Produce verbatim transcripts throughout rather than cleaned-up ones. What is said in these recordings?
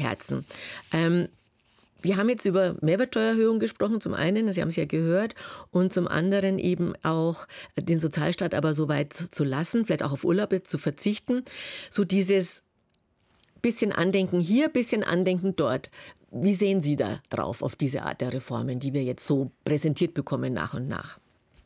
Herzen. Ähm, Wir haben jetzt über Mehrwertsteuererhöhung gesprochen, zum einen, Sie haben es ja gehört, und zum anderen eben auch den Sozialstaat aber so weit zu lassen, vielleicht auch auf Urlaub zu verzichten. So dieses bisschen Andenken hier, bisschen Andenken dort. Wie sehen Sie da drauf, auf diese Art der Reformen, die wir jetzt so präsentiert bekommen nach und nach?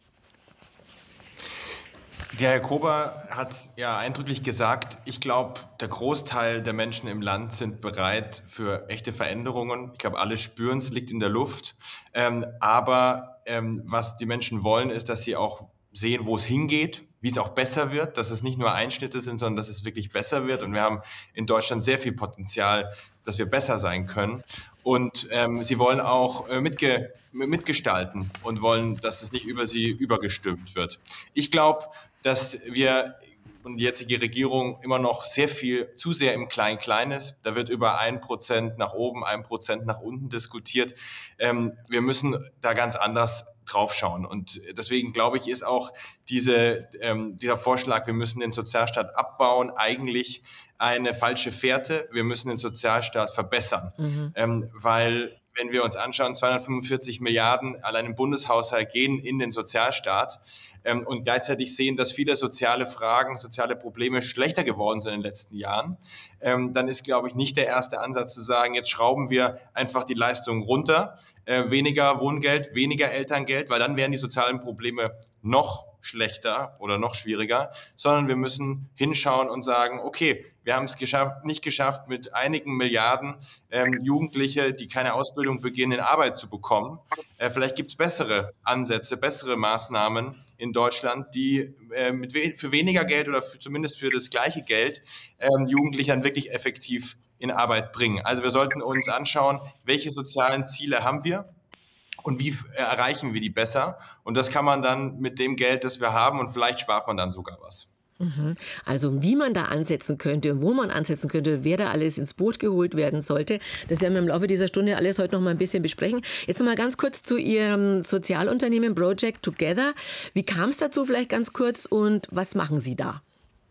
Der Herr Kober hat ja eindrücklich gesagt, ich glaube, der Großteil der Menschen im Land sind bereit für echte Veränderungen. Ich glaube, alle spüren es, liegt in der Luft. Ähm, aber ähm, was die Menschen wollen, ist, dass sie auch sehen, wo es hingeht, wie es auch besser wird, dass es nicht nur Einschnitte sind, sondern dass es wirklich besser wird. Und wir haben in Deutschland sehr viel Potenzial, dass wir besser sein können. Und ähm, sie wollen auch äh, mitge mitgestalten und wollen, dass es nicht über sie übergestülpt wird. Ich glaube, dass wir und die jetzige Regierung immer noch sehr viel zu sehr im Klein-Klein ist. Da wird über ein Prozent nach oben, ein Prozent nach unten diskutiert. Ähm, wir müssen da ganz anders draufschauen. Und deswegen glaube ich, ist auch diese, ähm, dieser Vorschlag, wir müssen den Sozialstaat abbauen, eigentlich eine falsche Fährte. Wir müssen den Sozialstaat verbessern, mhm. ähm, weil wenn wir uns anschauen, zweihundertfünfundvierzig Milliarden allein im Bundeshaushalt gehen in den Sozialstaat ähm, und gleichzeitig sehen, dass viele soziale Fragen, soziale Probleme schlechter geworden sind in den letzten Jahren, ähm, dann ist, glaube ich, nicht der erste Ansatz zu sagen, jetzt schrauben wir einfach die Leistungen runter, äh, weniger Wohngeld, weniger Elterngeld, weil dann wären die sozialen Probleme noch schlechter oder noch schwieriger, sondern wir müssen hinschauen und sagen, okay, wir haben es geschafft, nicht geschafft, mit einigen Milliarden ähm, Jugendliche, die keine Ausbildung beginnen, in Arbeit zu bekommen. Äh, vielleicht gibt es bessere Ansätze, bessere Maßnahmen in Deutschland, die äh, mit we für weniger Geld oder für, zumindest für das gleiche Geld ähm, Jugendliche dann wirklich effektiv in Arbeit bringen. Also wir sollten uns anschauen, welche sozialen Ziele haben wir? Und wie erreichen wir die besser? Und das kann man dann mit dem Geld, das wir haben, und vielleicht spart man dann sogar was. Also wie man da ansetzen könnte und wo man ansetzen könnte, wer da alles ins Boot geholt werden sollte, das werden wir im Laufe dieser Stunde alles heute noch mal ein bisschen besprechen. Jetzt noch mal ganz kurz zu Ihrem Sozialunternehmen Project Together. Wie kam es dazu vielleicht ganz kurz und was machen Sie da?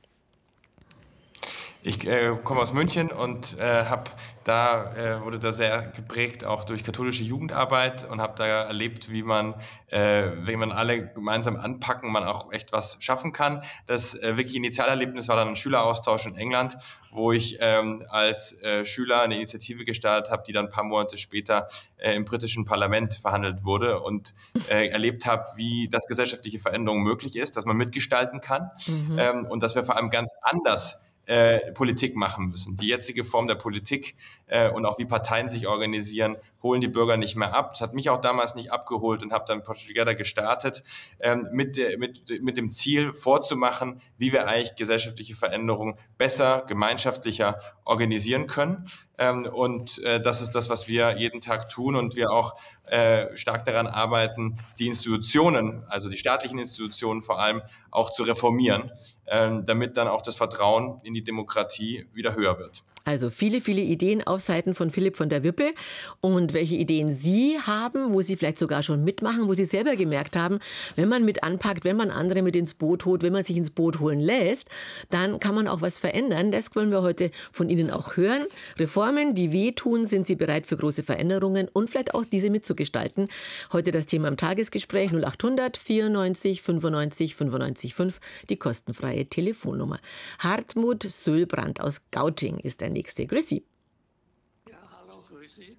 Ich äh, komme aus München und äh, habe da äh, wurde da sehr geprägt auch durch katholische Jugendarbeit und habe da erlebt, wie man, äh, wenn man alle gemeinsam anpacken, man auch echt was schaffen kann. Das äh, wirklich Initialerlebnis war dann ein Schüleraustausch in England, wo ich ähm, als äh, Schüler eine Initiative gestartet habe, die dann ein paar Monate später äh, im britischen Parlament verhandelt wurde und äh, erlebt habe, wie das gesellschaftliche Veränderung möglich ist, dass man mitgestalten kann mhm. ähm, und dass wir vor allem ganz anders Äh, Politik machen müssen. Die jetzige Form der Politik äh, und auch wie Parteien sich organisieren, holen die Bürger nicht mehr ab. Das hat mich auch damals nicht abgeholt und habe dann Project Together gestartet, ähm, mit, der, mit, mit dem Ziel vorzumachen, wie wir eigentlich gesellschaftliche Veränderungen besser, gemeinschaftlicher organisieren können. Ähm, und äh, das ist das, was wir jeden Tag tun und wir auch äh, stark daran arbeiten, die Institutionen, also die staatlichen Institutionen vor allem, auch zu reformieren, ähm, damit dann auch das Vertrauen in die Demokratie wieder höher wird. Also viele, viele Ideen auf Seiten von Philipp von der Wippel. Und welche Ideen Sie haben, wo Sie vielleicht sogar schon mitmachen, wo Sie selber gemerkt haben, wenn man mit anpackt, wenn man andere mit ins Boot holt, wenn man sich ins Boot holen lässt, dann kann man auch was verändern. Das wollen wir heute von Ihnen auch hören. Reformen, die wehtun, sind Sie bereit für große Veränderungen und vielleicht auch diese mitzugestalten. Heute das Thema im Tagesgespräch null achthundert vierundneunzig fünfundneunzig fünfundneunzig fünf, die kostenfreie Telefonnummer. Hartmut Söhlbrand aus Gauting ist der Nächste. Grüß Sie. Ja, hallo, grüß Sie.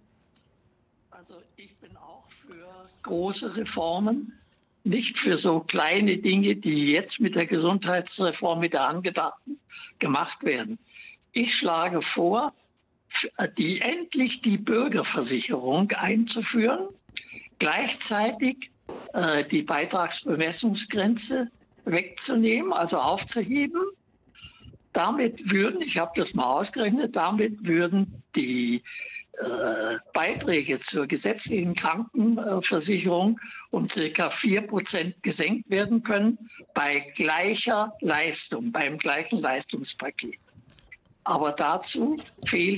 Also ich bin auch für große Reformen, nicht für so kleine Dinge, die jetzt mit der Gesundheitsreform, mit der angedachten, gemacht werden. Ich schlage vor, die, endlich die Bürgerversicherung einzuführen, gleichzeitig äh, die Beitragsbemessungsgrenze wegzunehmen, also aufzuheben. Damit würden, ich habe das mal ausgerechnet, damit würden die äh, Beiträge zur gesetzlichen Krankenversicherung um ca. vier Prozent gesenkt werden können bei gleicher Leistung, beim gleichen Leistungspaket. Aber dazu fehlt